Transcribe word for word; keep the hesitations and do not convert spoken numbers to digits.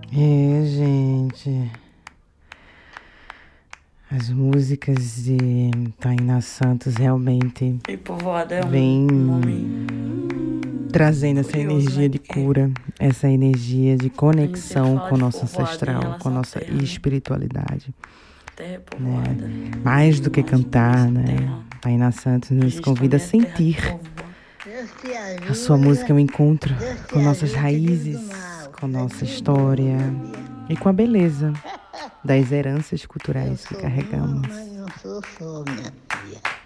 É, gente. As músicas de Tainá Santos realmente E Povoada é um vêm nome trazendo essa curioso, energia né? de Porque cura, essa energia de a gente sempre conexão fala com o de nosso povoada em ancestral, com a relação à nossa terra, né? espiritualidade, Terra é né? povoada. Mais do que Mas por cantar, isso né? terra, Tainá Santos a nos gente convida a também é terra que sentir. povoa. Deus te A sua música é ajuda, um encontro Deus te com nossas ajuda, te livre do raízes, mal. com Vai nossa dizer boa, história sabia? e com a beleza das heranças Eu culturais que sou uma, carregamos. mas não sou só, minha filha.